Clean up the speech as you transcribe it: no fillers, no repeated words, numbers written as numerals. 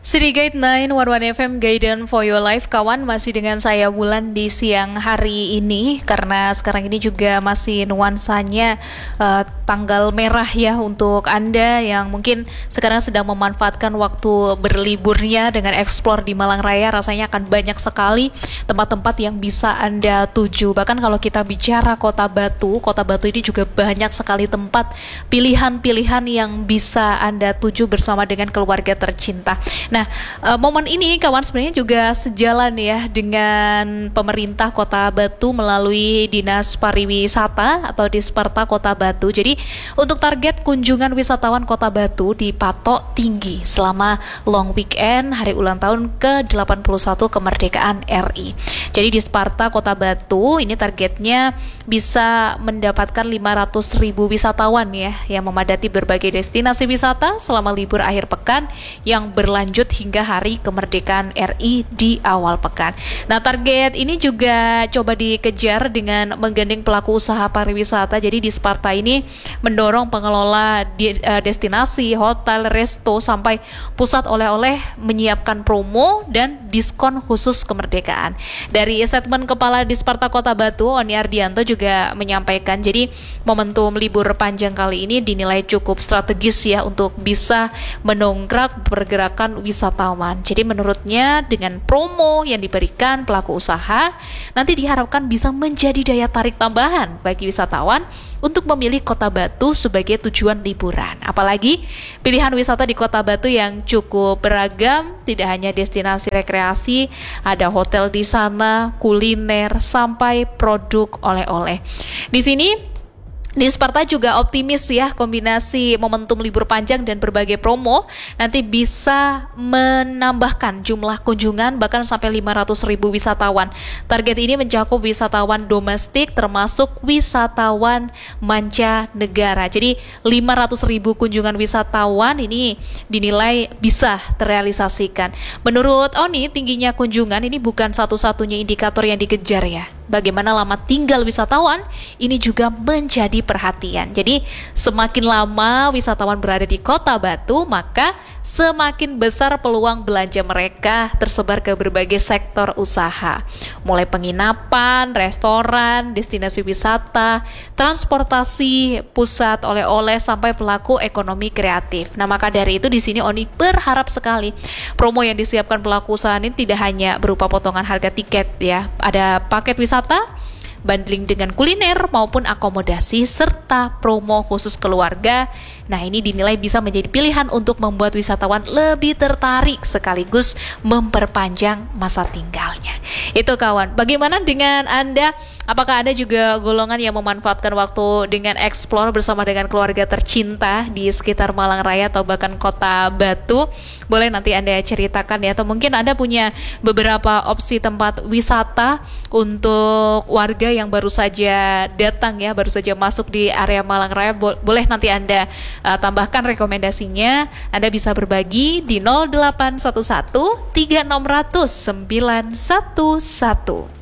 City Guide 911 FM Guidance for Your Life. Kawan, masih dengan saya Wulan di siang hari ini karena sekarang ini juga masih nuansanya tanggal merah ya untuk Anda yang mungkin sekarang sedang memanfaatkan waktu berliburnya dengan eksplor di Malang Raya. Rasanya akan banyak sekali tempat-tempat yang bisa Anda tuju. Bahkan kalau kita bicara Kota Batu ini juga banyak sekali tempat pilihan-pilihan yang bisa Anda tuju bersama dengan keluarga tercinta. Nah, momen ini kawan sebenarnya juga sejalan ya dengan pemerintah Kota Batu melalui Dinas Pariwisata atau Disperta Kota Batu. Jadi untuk target kunjungan wisatawan Kota Batu dipatok tinggi selama long weekend hari ulang tahun ke-81 kemerdekaan RI. Jadi Disperta Kota Batu ini targetnya bisa mendapatkan 500.000 wisatawan ya yang memadati berbagai destinasi wisata selama libur akhir pekan yang berlanjut hingga hari kemerdekaan RI di awal pekan. Nah, target ini juga coba dikejar dengan menggandeng pelaku usaha pariwisata. Jadi Disperta ini mendorong pengelola destinasi, hotel, resto sampai pusat oleh-oleh menyiapkan promo dan diskon khusus kemerdekaan. Dari statement Kepala Disperta Kota Batu, Oni Ardianto juga menyampaikan, jadi momentum libur panjang kali ini dinilai cukup strategis ya untuk bisa mendongkrak pergerakan wisatawan. Jadi menurutnya dengan promo yang diberikan pelaku usaha nanti diharapkan bisa menjadi daya tarik tambahan bagi wisatawan untuk memilih Kota Batu sebagai tujuan liburan. Apalagi pilihan wisata di Kota Batu yang cukup beragam, tidak hanya destinasi rekreasi, ada hotel di sana, kuliner, sampai produk oleh-oleh. Di sini Disperta juga optimis ya kombinasi momentum libur panjang dan berbagai promo nanti bisa menambahkan jumlah kunjungan bahkan sampai 500.000 wisatawan. Target ini mencakup wisatawan domestik termasuk wisatawan mancanegara. Jadi 500.000 kunjungan wisatawan ini dinilai bisa terrealisasikan. Menurut Oni, tingginya kunjungan ini bukan satu-satunya indikator yang dikejar ya. Bagaimana lama tinggal wisatawan ini juga menjadi perhatian. Jadi semakin lama wisatawan berada di Kota Batu, maka semakin besar peluang belanja mereka tersebar ke berbagai sektor usaha. Mulai penginapan, restoran, destinasi wisata, transportasi, pusat oleh-oleh sampai pelaku ekonomi kreatif. Nah, maka dari itu di sini Oni berharap sekali promo yang disiapkan pelaku usaha ini tidak hanya berupa potongan harga tiket ya. Ada paket wisata, bundling dengan kuliner maupun akomodasi serta promo khusus keluarga. Nah, ini dinilai bisa menjadi pilihan untuk membuat wisatawan lebih tertarik sekaligus memperpanjang masa tinggalnya. Itu kawan, bagaimana dengan Anda? Apakah Anda juga golongan yang memanfaatkan waktu dengan explore bersama dengan keluarga tercinta di sekitar Malang Raya atau bahkan Kota Batu? Boleh nanti Anda ceritakan ya, atau mungkin Anda punya beberapa opsi tempat wisata untuk warga yang baru saja datang ya, baru saja masuk di area Malang Raya. Boleh nanti Anda tambahkan rekomendasinya. Anda bisa berbagi di 0811 3600 911.